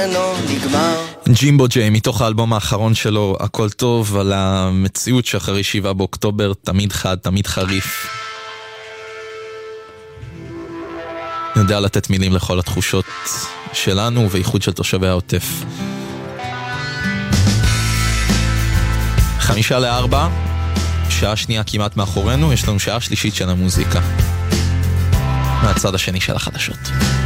ממנו נגמר. ג'ימבו ג'יי מתוך האלבום האחרון שלו, הכל טוב, על המציאות שאחרי 7 באוקטובר, תמיד חד, תמיד חריף. יודע לתת מילים לכל התחושות שלנו ואיחוד של תושבי העוטף. 3:55, שעה שנייה כמעט מאחורינו, יש לנו שעה שלישית של המוזיקה מהצד השני של החדשות.